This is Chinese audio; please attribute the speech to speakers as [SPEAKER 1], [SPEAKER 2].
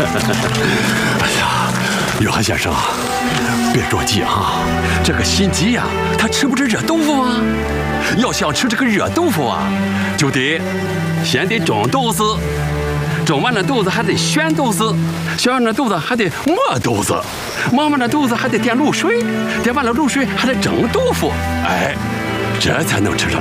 [SPEAKER 1] 哎呀，约翰先生，别着急啊，这个心急呀，他吃不着热豆腐啊。要想吃这个热豆腐啊，就得先得种豆子，种完了豆子还得选豆子，选完了豆子还得磨豆子，磨完了豆子还得点卤水，点完了卤水还得蒸豆腐，哎，这才能吃上。